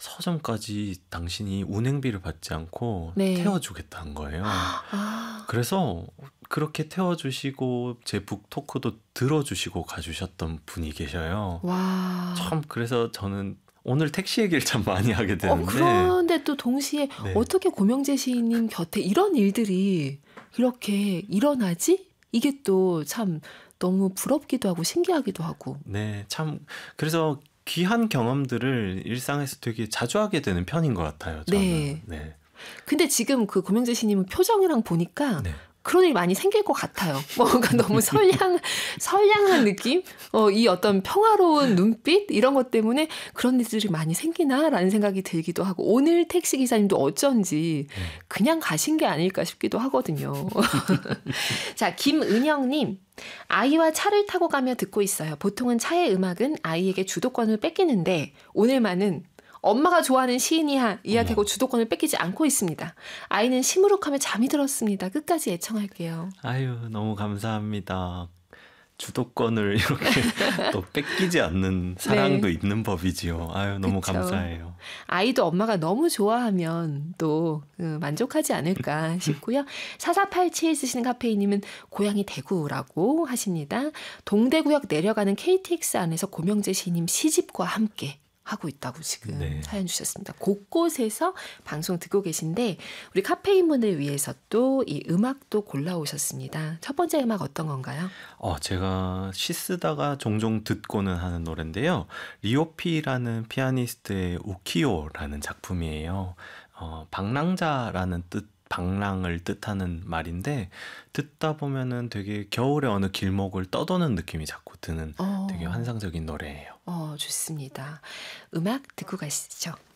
서점까지 당신이 운행비를 받지 않고 네. 태워주겠다는 거예요. 아, 그래서 그렇게 태워주시고 제 북토크도 들어주시고 가주셨던 분이 계셔요. 와. 참 그래서 저는 오늘 택시 얘기를 참 많이 하게 되는데 그런데 또 동시에 네. 어떻게 고명재 시인님 곁에 이런 일들이 이렇게 일어나지? 이게 또 참 너무 부럽기도 하고 신기하기도 하고. 네, 참 그래서 귀한 경험들을 일상에서 되게 자주 하게 되는 편인 것 같아요. 저는. 네. 네. 근데 지금 그 고명재 시인님 표정이랑 보니까 네. 그런 일이 많이 생길 것 같아요. 뭔가 너무 선량한 느낌? 이 어떤 평화로운 눈빛? 이런 것 때문에 그런 일들이 많이 생기나라는 생각이 들기도 하고, 오늘 택시기사님도 어쩐지 그냥 가신 게 아닐까 싶기도 하거든요. 자, 김은영님. 아이와 차를 타고 가며 듣고 있어요. 보통은 차의 음악은 아이에게 주도권을 뺏기는데 오늘만은 엄마가 좋아하는 시인이야 이야기하고 주도권을 뺏기지 않고 있습니다. 아이는 시무룩하며 잠이 들었습니다. 끝까지 애청할게요. 아유, 너무 감사합니다. 주도권을 이렇게 또 뺏기지 않는 사랑도 네. 있는 법이지요. 아유, 너무 그쵸. 감사해요. 아이도 엄마가 너무 좋아하면 또 만족하지 않을까 싶고요. 4487 쓰시는 카페이님은 고향이 대구라고 하십니다. 동대구역 내려가는 KTX 안에서 고명재 시인님 시집과 함께 하고 있다고 지금 네. 사연 주셨습니다. 곳곳에서 방송 듣고 계신데 우리 카페인분을 위해서 또 이 음악도 골라오셨습니다. 첫 번째 음악 어떤 건가요? 제가 시 쓰다가 종종 듣고는 하는 노래인데요. 리오피라는 피아니스트의 우키오라는 작품이에요. 방랑자라는 방랑을 뜻하는 말인데 듣다 보면은 되게 겨울의 어느 길목을 떠도는 느낌이 자꾸 드는 되게 환상적인 노래예요. 좋습니다. 음악 듣고 가시죠.